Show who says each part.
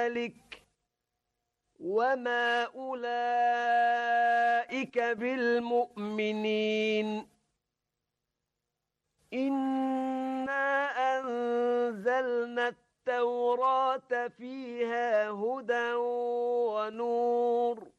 Speaker 1: ذلك وما أولئك بالمؤمنين إنا أنزلنا التوراة فيها هدى ونور